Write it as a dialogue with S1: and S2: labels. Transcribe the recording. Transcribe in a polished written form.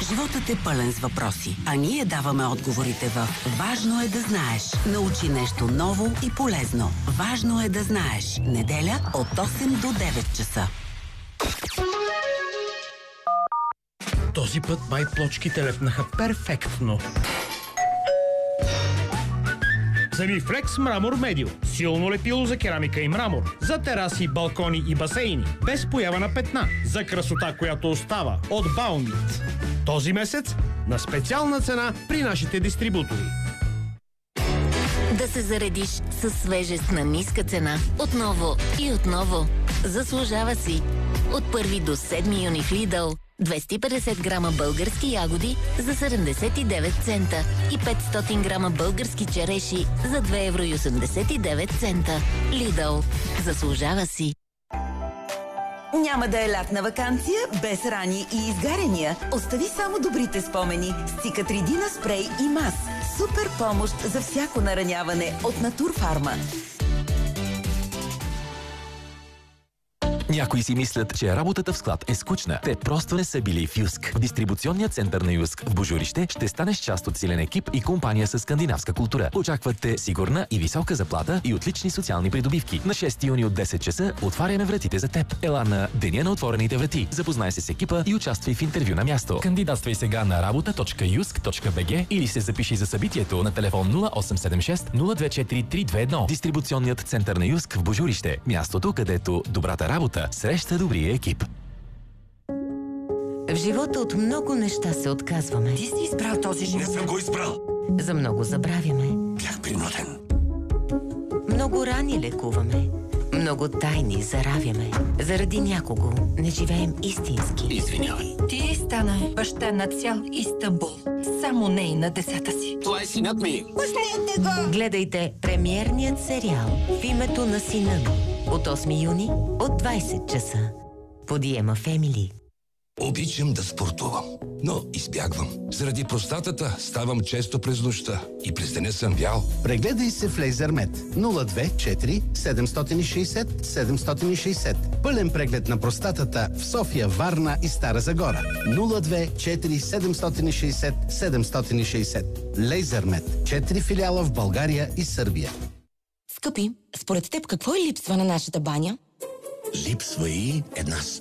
S1: Животът е пълен с въпроси, а ние даваме отговорите в Важно е да знаеш. Научи нещо ново и полезно. Важно е да знаеш. Неделя от 8 до 9 часа.
S2: Този път май плочките лепнаха перфектно. Семифлекс Мрамор Медио. Силно лепило за керамика и мрамор. За тераси, балкони и басейни. Без поява на петна. За красота, която остава. От Баунит. Този месец на специална цена при нашите дистрибутори.
S3: Да се заредиш със свежест на ниска цена. Отново и отново. Заслужава си. От 1 до 7 юни в Lidl 250 грама български ягоди за 79 цента и 500 грама български череши за 2,89 евро. Lidl. Заслужава си.
S4: Няма да е лятна ваканция без рани и изгаряния. Остави само добрите спомени с Циcatrидина спрей и мас. Супер помощ за всяко нараняване от Натурфарма.
S5: Някои си мислят, че работата в склад е скучна. Те просто не са били в Юск. В дистрибуционния център на Юск в Божурище ще станеш част от силен екип и компания с скандинавска култура. Очакват те сигурна и висока заплата и отлични социални придобивки. На 6 юни от 10 часа отваряме вратите за теб. Ела на Деня на отворените врати. Запознай се с екипа и участвай в интервю на място. Кандидатствай сега на работа.юск.bg или се запиши за събитието на телефон 0876 024 321. Дистрибуционният център на Юск в Божурище. Мястото, където добрата работа среща добрия екип.
S3: В живота от много неща се отказваме.
S6: Ти си избрал този живот.
S7: Не съм го избрал.
S3: За много забравяме.
S7: Бях принуден.
S3: Много рани лекуваме. Много тайни заравяме. Заради някого не живеем истински.
S7: Извинявай.
S6: Ти стана баща на цял Истанбул. Само не и на децата си.
S7: Това е синът ми.
S6: Пуснете го!
S3: Гледайте премиерният сериал В името на сина ми от 8 юни от 20 часа. По Диема Фемили.
S7: Обичам да спортувам, но избягвам. Заради простатата ставам често през нощта и през деня съм бял.
S8: Прегледай се в Лейзермет 024 760 760. Пълен преглед на простатата в София, Варна и Стара Загора. 024 760 760. Лейзермет. 4 филиала в България и Сърбия.
S9: Скъпи, според теб какво липсва на нашата баня?
S7: Липсва и една